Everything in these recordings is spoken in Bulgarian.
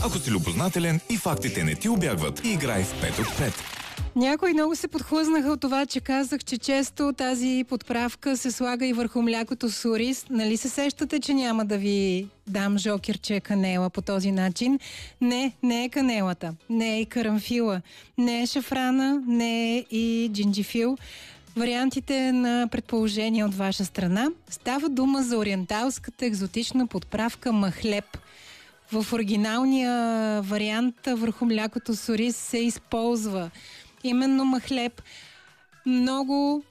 Ако си любознателен и фактите не ти убягват, играй в 5 от 5. Някои много се подхлъзнаха от това, че казах, че често тази подправка се слага и върху млякото с ориз. Нали се сещате, че няма да ви дам жокерче канела по този начин? Не, не е канелата, не е и карамфила, не е шафрана, не е и джинджифил. Вариантите на предположения от ваша страна. Става дума за ориенталската екзотична подправка махлеб. В оригиналния вариант върху млякото с ориз се използва именно махлеб. Много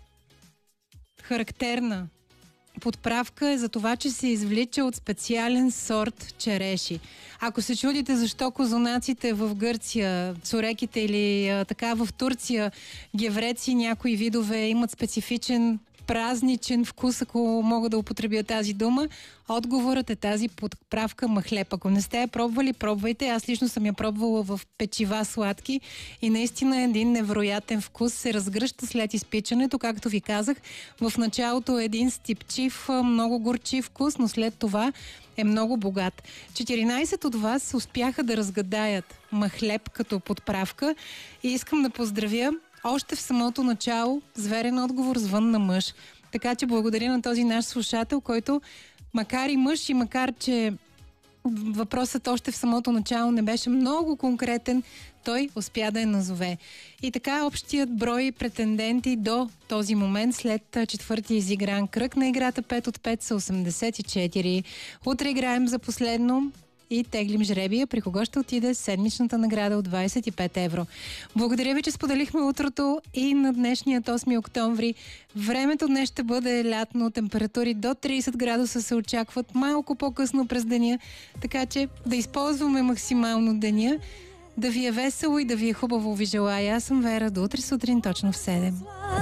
характерна подправка е за това, че се извлича от специален сорт череши. Ако се чудите защо козунаците в Гърция, цуреките или така в Турция, гевреци, някои видове имат специфичен празничен вкус, ако мога да употребя тази дума, отговорът е тази подправка махлеб. Ако не сте я пробвали, пробвайте. Аз лично съм я пробвала в печива сладки и наистина един невероятен вкус се разгръща след изпичането. Както ви казах, в началото е един стипчив, много горчив вкус, но след това е много богат. 14 от вас успяха да разгадаят махлеб като подправка и искам да поздравя още в самото начало зверен отговор звън на мъж. Така че благодаря на този наш слушател, който макар и мъж и макар, че въпросът още в самото начало не беше много конкретен, той успя да я назове. И така общият брой претенденти до този момент след четвъртия изигран кръг на играта 5 от 5 са 84. Утре играем за последно и теглим жребия, при кого ще отиде седмичната награда от 25 евро. Благодаря ви, че споделихме утрото и на днешният 8 октомври. Времето днес ще бъде лятно, температури до 30 градуса се очакват малко по-късно през деня, така че да използваме максимално деня, да ви е весело и да ви е хубаво, ви желая. Аз съм Вера, до утре сутрин точно в 7.